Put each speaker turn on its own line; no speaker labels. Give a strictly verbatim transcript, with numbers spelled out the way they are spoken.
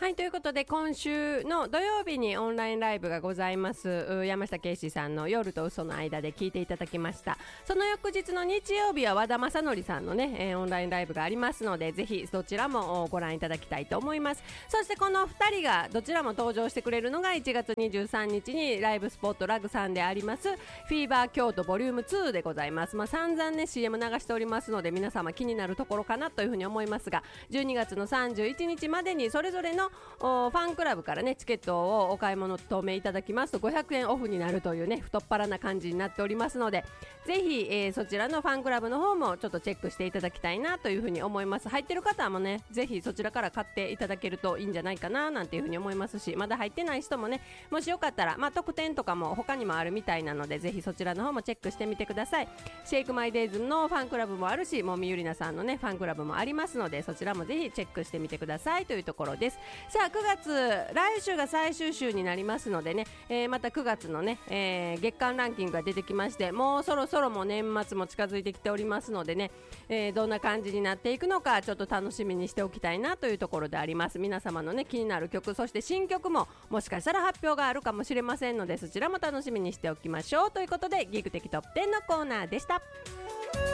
はい、ということで今週の土曜日にオンラインライブがございます。山下圭史さんの夜と嘘の間で聞いていただきました。その翌日の日曜日は和田正則さんのね、えー、オンラインライブがありますので、ぜひそちらもご覧いただきたいと思います。そしてこのふたりがどちらも登場してくれるのがいちがつにじゅうさんにちにライブスポットラグさんでありますフィーバー京都ボリュームツーでございます。まあ、散々ね シーエム 流しておりますので、皆様気になるところかなというふうに思いますが、じゅうにがつのさんじゅういちにちまでにそれぞれのファンクラブからねチケットをお買い物とめいただきますとごひゃくえんオフになるというね太っ腹な感じになっておりますので、ぜひ、えー、そちらのファンクラブの方もちょっとチェックしていただきたいなというふうに思います。入ってる方もねぜひそちらから買っていただけるといいんじゃないかななんていうふうに思いますし、まだ入ってない人もね、もしよかったら、まあ、特典とかも他にもあるみたいなので、ぜひそちらの方もチェックしてみてください。シェイクマイデイズのファンクラブもあるし、もみゆりなさんのねファンクラブもありますので、そちらもぜひチェックしてみてくださいというところです。さあくがつ来週が最終週になりますのでね、えー、またくがつのね、えー、月間ランキングが出てきまして、もうそろそろも年末も近づいてきておりますのでね、えー、どんな感じになっていくのかちょっと楽しみにしておきたいなというところであります。皆様のね気になる曲、そして新曲ももしかしたら発表があるかもしれませんので、そちらも楽しみにしておきましょうということで、ギグ的トップテンのコーナーでした。